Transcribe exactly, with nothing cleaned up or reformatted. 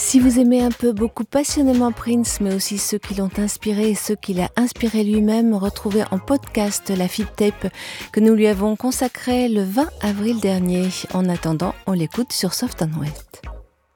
Si vous aimez un peu beaucoup passionnément Prince, mais aussi ceux qui l'ont inspiré et ceux qu'il a inspiré lui-même, retrouvez en podcast la feed tape que nous lui avons consacrée le vingt avril dernier. En attendant, on l'écoute sur Soft and Well.